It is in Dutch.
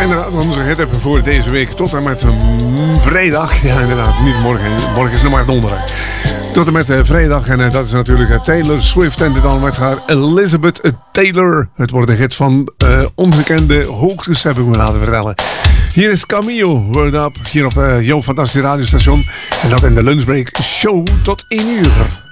inderdaad onze hit hebben voor deze week. Tot en met vrijdag. Ja, inderdaad. Niet morgen. Morgen is nog maar donderdag. Tot en met vrijdag. En dat is natuurlijk Taylor Swift. En dit dan met haar Elizabeth Taylor. Het wordt een hit van ongekende hoogtes, heb ik me laten vertellen. Hier is Camille. Word Up. Hier op jouw fantastische radiostation. En dat in de lunchbreak show tot 1 uur.